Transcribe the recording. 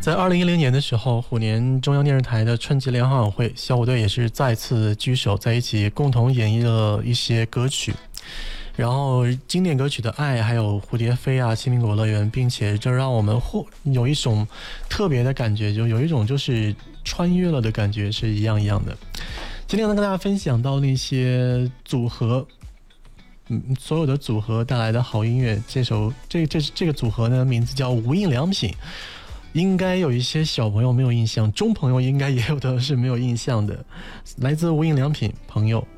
在2010年的时候，虎年中央电视台的春节联欢晚会，小虎队也是再次聚首在一起，共同演绎了一些歌曲。然后经典歌曲的爱，还有蝴蝶飞啊、青苹果乐园，并且这让我们有一种特别的感觉，就有一种就是穿越了的感觉，是一样一样的。今天呢，跟大家分享到那些组合，所有的组合带来的好音乐。这个组合呢，名字叫无印良品。应该有一些小朋友没有印象，中朋友应该也有的是没有印象的。来自无印良品，朋友。